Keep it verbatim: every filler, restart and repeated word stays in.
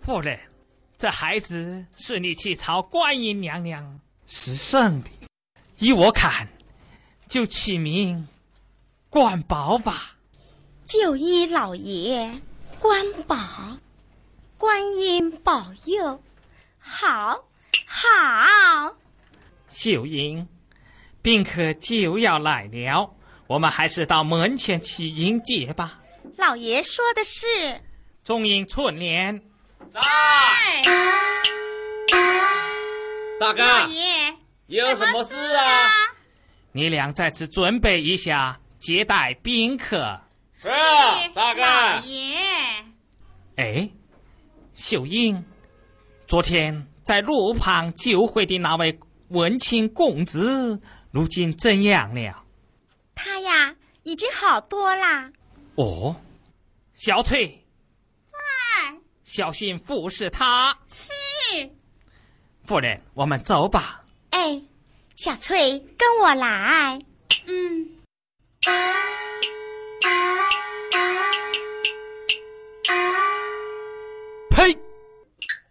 夫人，这孩子是你去朝观音娘娘施圣的，依我看，就取名关宝吧。 就依老爷关宝，观音保佑，好，好。 秀英，宾客就要来了，我们还是到门前去迎接吧。 老爷说的是。 中英春联在。大哥， 老爷有什么事啊？ 你俩在此准备一下，接待宾客。 是啊，大哥。 老爷。 哎，秀英，昨天在路旁救回的那位文清公子，如今怎样了？ 他呀，已经好多啦。 哦，小翠， 在。 小心服侍他。 是。 夫人，我们走吧。 哎，小翠，跟我来。嗯。